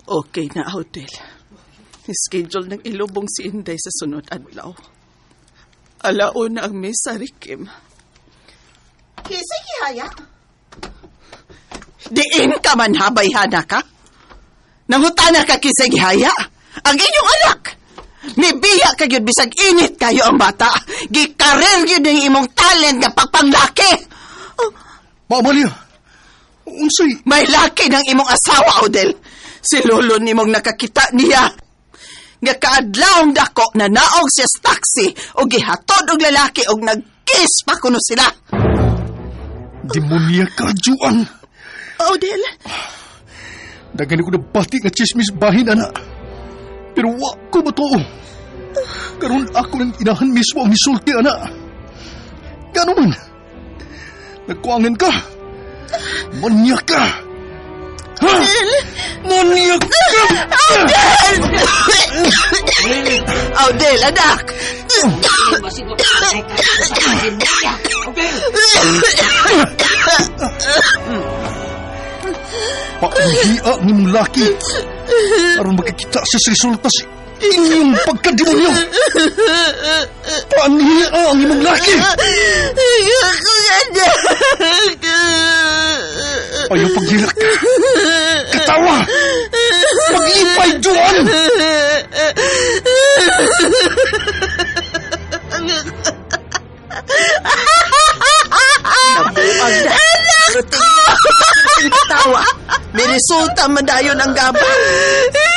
Okay na, Odel. Schedule ng ilubong si Inday sa sunod adlaw. Alauna ang misa, Rikim. Sige, Haya. Diin ka man, habayhana ka? Nangutana ka, Kisig Haya? Ang inyong anak! May biya kayo bisag init kayo ang bata. Gikarer yun ng imong talent nga pagpanglaki. Maamalia, unsay? May laki ng imong asawa, Odel. Si Lolo nimong nakakita niya. Nga kaadlawng dako na naog siya sa taxi o gihatod og lalaki og nag-kiss pa kuno sila. Demonia ka, Juan. Odel? Dagan ko na bati nga chismis bahin, ana. Pero wa ko matoo. Karon ako ng inahan mismo ang isulti, ana. Gano man? Nagkuangan ka. Manyak ka. Ha? Manyak ka! Odel, anak! Paanghiya ni mong laki. Aron makikita sa resulta sa inyong pagkademonyo. Paanghiya ang imong laki. Ayoko anak! Ayaw paghilak ka. Katawa! Pag-ipay, Juan! Nabuang na. Pero tingin tawa. May resulta madayon ang gabang.